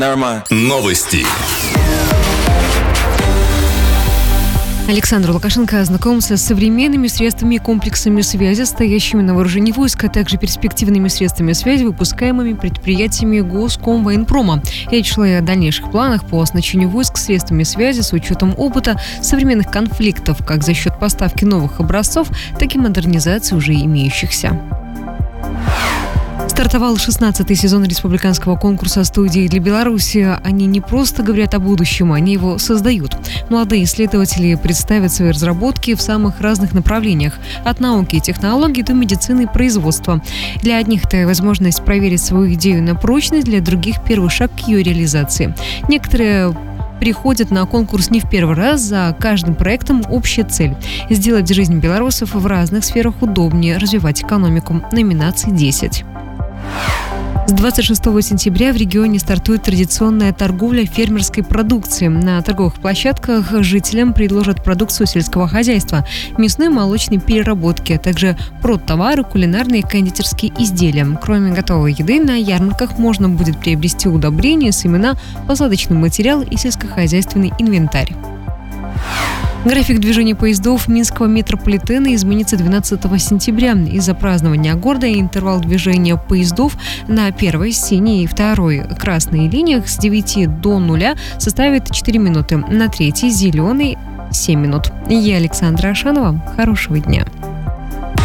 Новости. Александр Лукашенко ознакомился с современными средствами и комплексами связи, стоящими на вооружении войск, а также перспективными средствами связи, выпускаемыми предприятиями Госкомвоенпрома. Речь шла и о дальнейших планах по оснащению войск средствами связи с учетом опыта современных конфликтов, как за счет поставки новых образцов, так и модернизации уже имеющихся. Стартовал 16-й сезон республиканского конкурса «Студии для Беларуси». Они не просто говорят о будущем, они его создают. Молодые исследователи представят свои разработки в самых разных направлениях. От науки и технологий до медицины и производства. Для одних это возможность проверить свою идею на прочность, для других первый шаг к ее реализации. Некоторые приходят на конкурс не в первый раз, за каждым проектом общая цель – сделать жизнь белорусов в разных сферах удобнее, развивать экономику. Номинаций 10. С 26 сентября в регионе стартует традиционная торговля фермерской продукцией. На торговых площадках жителям предложат продукцию сельского хозяйства, мясной и молочной переработки, а также продтовары, кулинарные и кондитерские изделия. Кроме готовой еды, на ярмарках можно будет приобрести удобрения, семена, посадочный материал и сельскохозяйственный инвентарь. График движения поездов Минского метрополитена изменится 12 сентября. Из-за празднования города интервал движения поездов на первой, синей и второй красной линиях с 9 до 0 составит 4 минуты, на третьей, зеленой, 7 минут. Я Александра Ашанова. Хорошего дня.